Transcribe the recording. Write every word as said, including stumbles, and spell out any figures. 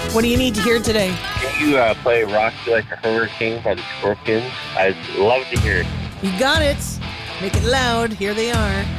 What do you need to hear today? Can you uh, play Rock You Like a Hurricane by the Scorpions? I'd love to hear it. You got it. Make it loud. Here they are.